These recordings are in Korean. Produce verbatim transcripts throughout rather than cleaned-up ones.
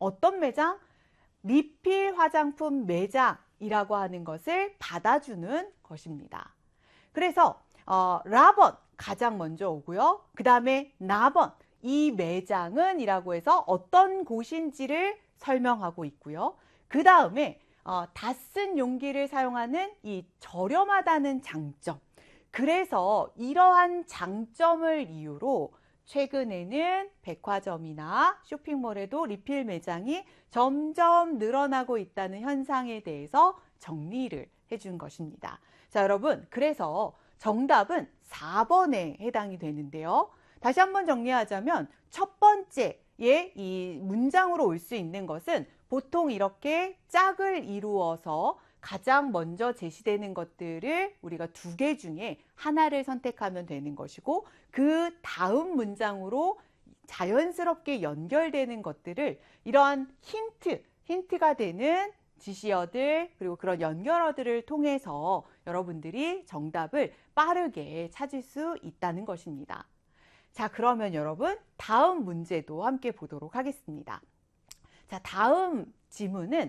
어떤 매장? 리필 화장품 매장이라고 하는 것을 받아주는 것입니다. 그래서 어, 라번 가장 먼저 오고요. 그 다음에 나번, 이 매장은 이라고 해서 어떤 곳인지를 설명하고 있고요. 그 다음에 어, 다 쓴 용기를 사용하는 이 저렴하다는 장점. 그래서 이러한 장점을 이유로 최근에는 백화점이나 쇼핑몰에도 리필 매장이 점점 늘어나고 있다는 현상에 대해서 정리를 해준 것입니다. 자, 여러분, 그래서 정답은 사 번에 해당이 되는데요. 다시 한번 정리하자면 첫 번째의 이 문장으로 올 수 있는 것은 보통 이렇게 짝을 이루어서 가장 먼저 제시되는 것들을 우리가 두 개 중에 하나를 선택하면 되는 것이고, 그 다음 문장으로 자연스럽게 연결되는 것들을 이러한 힌트, 힌트가 되는 지시어들 그리고 그런 연결어들을 통해서 여러분들이 정답을 빠르게 찾을 수 있다는 것입니다. 자, 그러면 여러분 다음 문제도 함께 보도록 하겠습니다. 자, 다음 지문은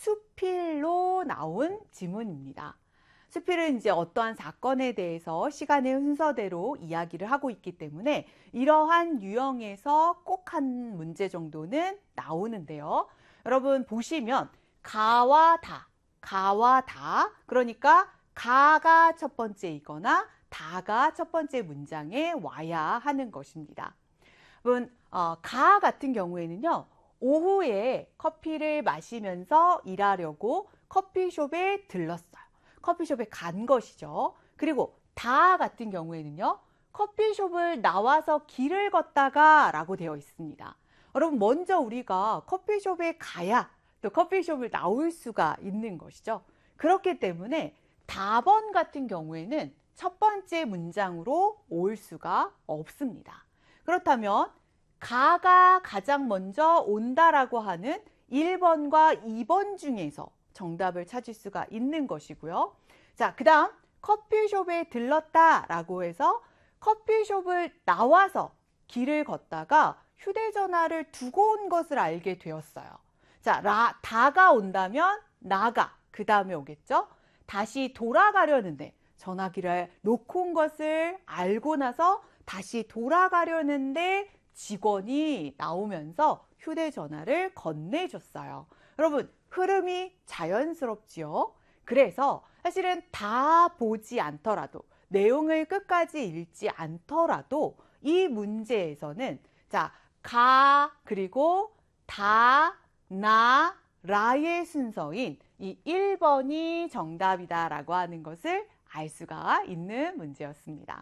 수필로 나온 지문입니다. 수필은 이제 어떠한 사건에 대해서 시간의 순서대로 이야기를 하고 있기 때문에 이러한 유형에서 꼭 한 문제 정도는 나오는데요. 여러분 보시면 가와 다, 가와 다, 그러니까 가가 첫 번째이거나 다가 첫 번째 문장에 와야 하는 것입니다. 여러분, 어, 가 같은 경우에는요, 오후에 커피를 마시면서 일하려고 커피숍에 들렀어요. 커피숍에 간 것이죠. 그리고 다 같은 경우에는요, 커피숍을 나와서 길을 걷다가 라고 되어 있습니다. 여러분, 먼저 우리가 커피숍에 가야 또 커피숍을 나올 수가 있는 것이죠. 그렇기 때문에 다번 같은 경우에는 첫 번째 문장으로 올 수가 없습니다. 그렇다면 가가 가장 먼저 온다라고 하는 일 번과 이 번 중에서 정답을 찾을 수가 있는 것이고요. 자, 그 다음 커피숍에 들렀다라고 해서 커피숍을 나와서 길을 걷다가 휴대전화를 두고 온 것을 알게 되었어요. 자, 라, 다가 온다면 나가, 그 다음에 오겠죠? 다시 돌아가려는데 전화기를 놓고 온 것을 알고 나서 다시 돌아가려는데 직원이 나오면서 휴대전화를 건네줬어요. 여러분, 흐름이 자연스럽지요? 그래서 사실은 다 보지 않더라도, 내용을 끝까지 읽지 않더라도 이 문제에서는 자, 가, 그리고 다, 나, 라의 순서인 이 일 번이 정답이다라고 하는 것을 알 수가 있는 문제였습니다.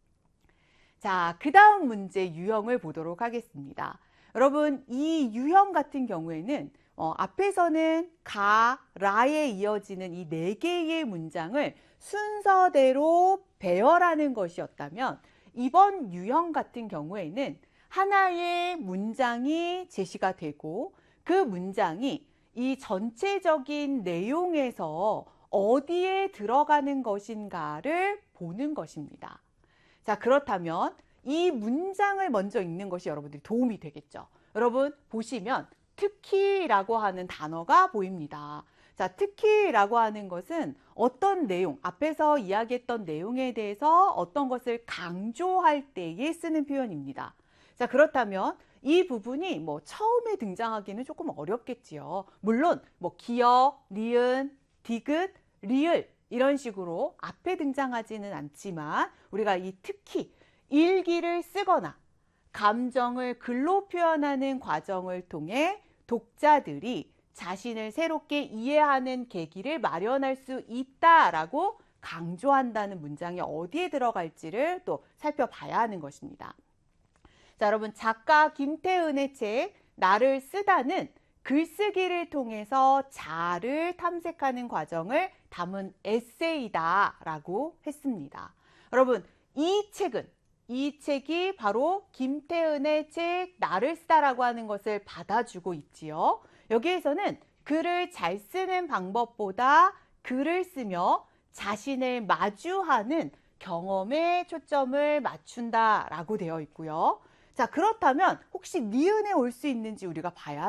자, 그 다음 문제 유형을 보도록 하겠습니다. 여러분, 이 유형 같은 경우에는 어, 앞에서는 가, 라에 이어지는 이 네 개의 문장을 순서대로 배열하는 것이었다면 이번 유형 같은 경우에는 하나의 문장이 제시가 되고 그 문장이 이 전체적인 내용에서 어디에 들어가는 것인가를 보는 것입니다. 자, 그렇다면 이 문장을 먼저 읽는 것이 여러분들이 도움이 되겠죠. 여러분 보시면 특히라고 하는 단어가 보입니다. 자, 특히라고 하는 것은 어떤 내용, 앞에서 이야기했던 내용에 대해서 어떤 것을 강조할 때에 쓰는 표현입니다. 자, 그렇다면 이 부분이 뭐 처음에 등장하기는 조금 어렵겠지요. 물론 뭐 기어, 니은, 디귿, 리을 이런 식으로 앞에 등장하지는 않지만 우리가 이 특히 일기를 쓰거나 감정을 글로 표현하는 과정을 통해 독자들이 자신을 새롭게 이해하는 계기를 마련할 수 있다라고 강조한다는 문장이 어디에 들어갈지를 또 살펴봐야 하는 것입니다. 자, 여러분, 작가 김태은의 책 나를 쓰다는 글쓰기를 통해서 자아를 탐색하는 과정을 담은 에세이다라고 했습니다. 여러분, 이 책은 이 책이 바로 김태은의 책 나를 쓰다라고 하는 것을 받아주고 있지요. 여기에서는 글을 잘 쓰는 방법보다 글을 쓰며 자신을 마주하는 경험에 초점을 맞춘다라고 되어 있고요. 자, 그렇다면 혹시 니은에 올 수 있는지 우리가 봐야 합니다.